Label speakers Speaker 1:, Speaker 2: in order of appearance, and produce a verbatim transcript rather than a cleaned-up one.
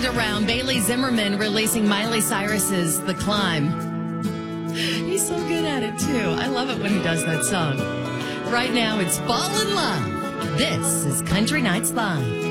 Speaker 1: around. Bailey Zimmerman releasing Miley Cyrus's The Climb. He's so good at it, too. I love it when he does that song. Right now, it's Fall in Love. This is Country Nights Live.